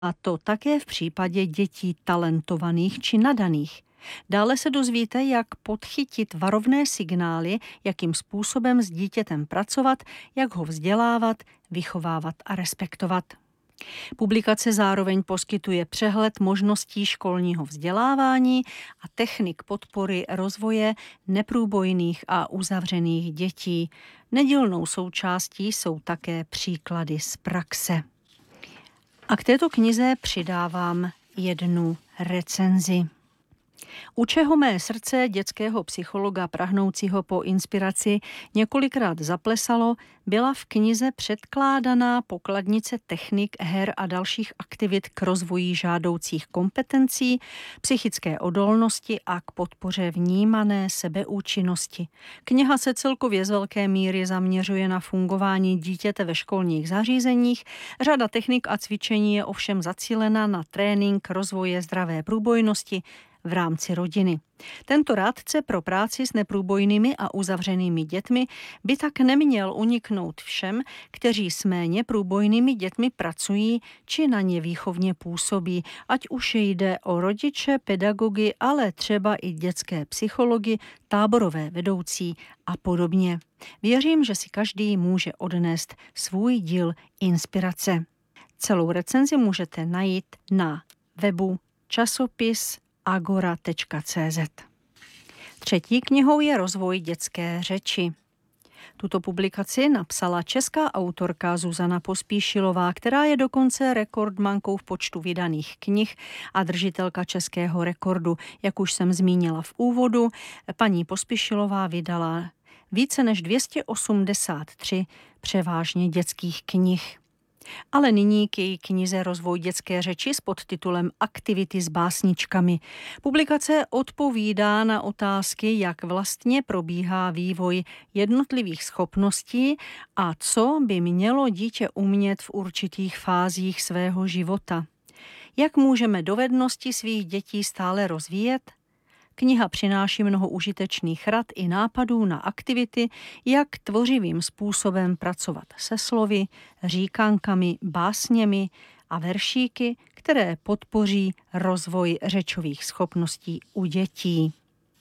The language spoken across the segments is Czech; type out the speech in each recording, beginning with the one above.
A to také v případě dětí talentovaných či nadaných. Dále se dozvíte, jak podchytit varovné signály, jakým způsobem s dítětem pracovat, jak ho vzdělávat, vychovávat a respektovat. Publikace zároveň poskytuje přehled možností školního vzdělávání a technik podpory rozvoje neprůbojných a uzavřených dětí. Nedílnou součástí jsou také příklady z praxe. A k této knize přidávám jednu recenzi. U čeho mé srdce dětského psychologa prahnoucího po inspiraci několikrát zaplesalo, byla v knize předkládaná pokladnice technik, her a dalších aktivit k rozvoji žádoucích kompetencí, psychické odolnosti a k podpoře vnímané sebeúčinnosti. Kniha se celkově z velké míry zaměřuje na fungování dítěte ve školních zařízeních. Řada technik a cvičení je ovšem zacílena na trénink rozvoje zdravé průbojnosti v rámci rodiny. Tento rádce pro práci s neprůbojnými a uzavřenými dětmi by tak neměl uniknout všem, kteří s méně průbojnými dětmi pracují či na ně výchovně působí, ať už jde o rodiče, pedagogy, ale třeba i dětské psychology, táborové vedoucí a podobně. Věřím, že si každý může odnést svůj díl inspirace. Celou recenzi můžete najít na webu časopis agora.cz. Třetí knihou je Rozvoj dětské řeči. Tuto publikaci napsala česká autorka Zuzana Pospíšilová, která je dokonce rekordmankou v počtu vydaných knih a držitelka českého rekordu. Jak už jsem zmínila v úvodu, paní Pospíšilová vydala více než 283 převážně dětských knih. Ale nyní k její knize Rozvoj dětské řeči s podtitulem Aktivity s básničkami. Publikace odpovídá na otázky, jak vlastně probíhá vývoj jednotlivých schopností a co by mělo dítě umět v určitých fázích svého života. Jak můžeme dovednosti svých dětí stále rozvíjet? Kniha přináší mnoho užitečných rad i nápadů na aktivity, jak tvořivým způsobem pracovat se slovy, říkankami, básněmi a veršíky, které podpoří rozvoj řečových schopností u dětí.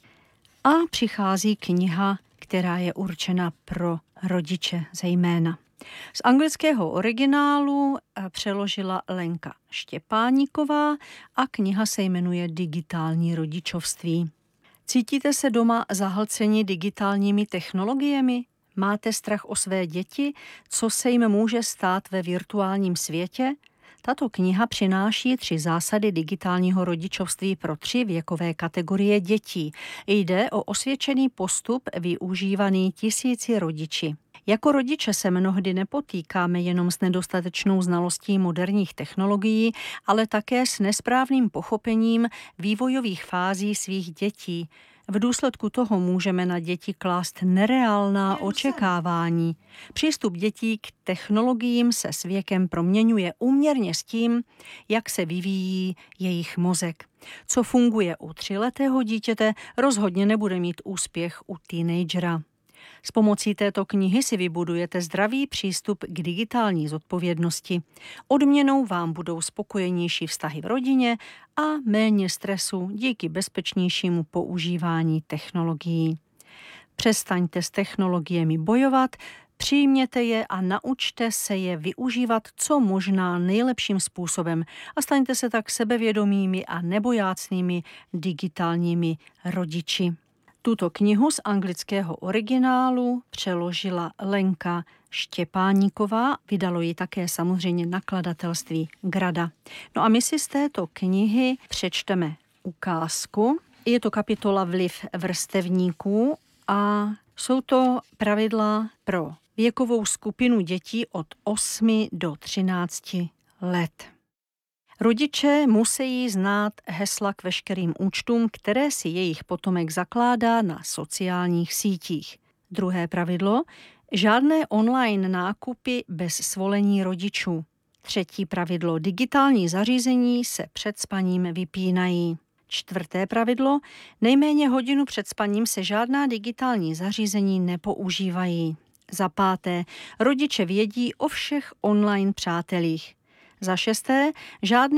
A přichází kniha, která je určena pro rodiče zejména. Z anglického originálu přeložila Lenka Štěpáníková a kniha se jmenuje Digitální rodičovství. Cítíte se doma zahlceni digitálními technologiemi? Máte strach o své děti? Co se jim může stát ve virtuálním světě? Tato kniha přináší 3 zásady digitálního rodičovství pro 3 věkové kategorie dětí. Jde o osvědčený postup využívaný tisíci rodiči. Jako rodiče se mnohdy nepotýkáme jenom s nedostatečnou znalostí moderních technologií, ale také s nesprávným pochopením vývojových fází svých dětí. V důsledku toho můžeme na děti klást nereálná očekávání. Přístup dětí k technologiím se s věkem proměňuje úměrně s tím, jak se vyvíjí jejich mozek. Co funguje u 3letého dítěte, rozhodně nebude mít úspěch u teenagera. S pomocí této knihy si vybudujete zdravý přístup k digitální zodpovědnosti. Odměnou vám budou spokojenější vztahy v rodině a méně stresu díky bezpečnějšímu používání technologií. Přestaňte s technologiemi bojovat, přijměte je a naučte se je využívat co možná nejlepším způsobem a staňte se tak sebevědomými a nebojácnými digitálními rodiči. Tuto knihu z anglického originálu přeložila Lenka Štěpáníková, vydalo ji také samozřejmě nakladatelství Grada. No a my si z této knihy přečteme ukázku. Je to kapitola Vliv vrstevníků a jsou to pravidla pro věkovou skupinu dětí od 8 do 13 let. Rodiče musí znát hesla k veškerým účtům, které si jejich potomek zakládá na sociálních sítích. Druhé pravidlo, žádné online nákupy bez svolení rodičů. Třetí pravidlo, digitální zařízení se před spaním vypínají. Čtvrté pravidlo, nejméně hodinu před spaním se žádná digitální zařízení nepoužívají. Za páté, rodiče vědí o všech online přátelích. Za šesté, žádné